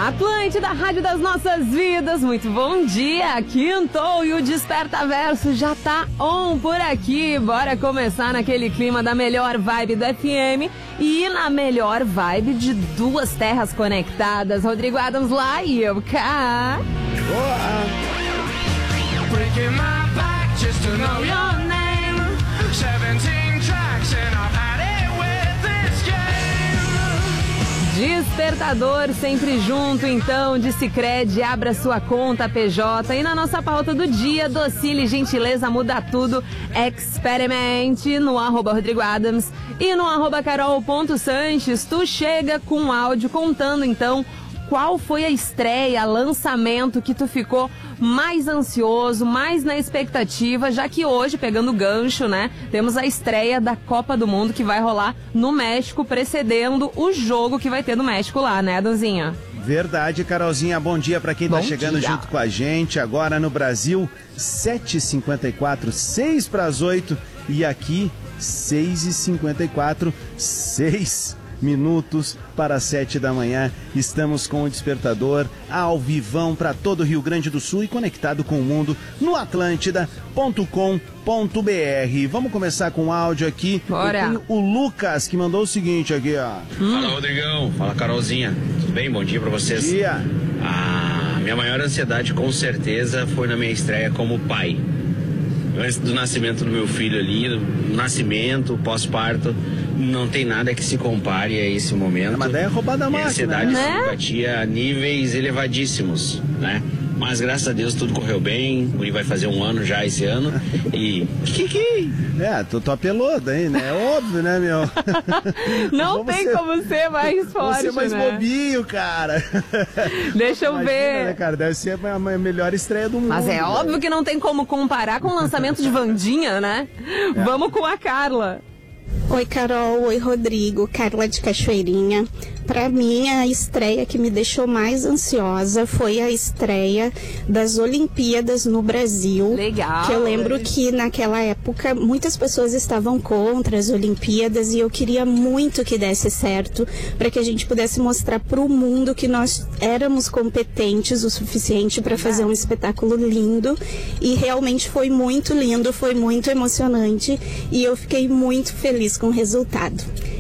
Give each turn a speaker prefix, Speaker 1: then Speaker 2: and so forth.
Speaker 1: Atlântida, Rádio das Nossas Vidas, muito bom dia, quintou e o Desperta Verso já tá on por aqui. Bora começar naquele clima da melhor vibe do FM e na melhor vibe de duas terras conectadas. Rodrigo Adams lá e eu cá.
Speaker 2: Boa!
Speaker 3: Breaking my back just to know your name. 17 tracks and I've had it with this game.
Speaker 1: Despertador sempre junto, então, de Sicredi, abra sua conta PJ. E na nossa pauta do dia, docile, gentileza, muda tudo, experimente no @Rodrigo Adams e no @Carol.Sanches. Tu chega com um áudio contando, então, qual foi a estreia, lançamento que tu ficou mais ansioso, mais na expectativa, já que hoje, pegando o gancho, né, temos a estreia da Copa do Mundo que vai rolar no México, precedendo o jogo que vai ter no México lá, né, Donzinha?
Speaker 2: Verdade, Carolzinha, bom dia pra quem tá chegando
Speaker 1: dia.
Speaker 2: junto com a gente. Agora no Brasil, 7h54, 6:08 e aqui 6h54, 6 minutos para 7 da manhã. Estamos com o Despertador ao vivão para todo o Rio Grande do Sul e conectado com o mundo no Atlântida.com.br. Vamos começar com o áudio aqui.
Speaker 1: Bora.
Speaker 2: Eu tenho o Lucas que mandou o seguinte aqui, ó.
Speaker 4: Fala, Rodrigão. Fala, Carolzinha. Tudo bem? Bom dia pra vocês.
Speaker 2: Bom dia.
Speaker 4: A minha maior ansiedade, com certeza, foi na minha estreia como pai. Antes do nascimento do meu filho ali, do nascimento, pós-parto, não tem nada que se compare a esse momento.
Speaker 2: Mas daí é roubada a
Speaker 4: Minha
Speaker 2: máquina,
Speaker 4: ansiedade
Speaker 1: né?
Speaker 4: se batia a níveis elevadíssimos, né? Mas graças a Deus tudo correu bem. O Guri vai fazer 1 ano já esse ano. E...
Speaker 2: Tu apelou daí, né? É óbvio, né, meu?
Speaker 1: Não tem como ser mais forte,
Speaker 2: Você mais
Speaker 1: né?
Speaker 2: bobinho, cara.
Speaker 1: Deixa eu
Speaker 2: Imagina,
Speaker 1: ver.
Speaker 2: né, cara? Deve ser a melhor estreia do mundo.
Speaker 1: Mas é óbvio que não tem como comparar com o lançamento de Wandinha, né? Vamos com a Carla.
Speaker 5: Oi, Carol. Oi, Rodrigo. Carla de Cachoeirinha. Para mim, a estreia que me deixou mais ansiosa foi a estreia das Olimpíadas no Brasil.
Speaker 1: Legal.
Speaker 5: Que eu lembro que naquela época muitas pessoas estavam contra as Olimpíadas e eu queria muito que desse certo para que a gente pudesse mostrar para o mundo que nós éramos competentes o suficiente para fazer um espetáculo lindo. E realmente foi muito lindo, foi muito emocionante e eu fiquei muito feliz com o resultado.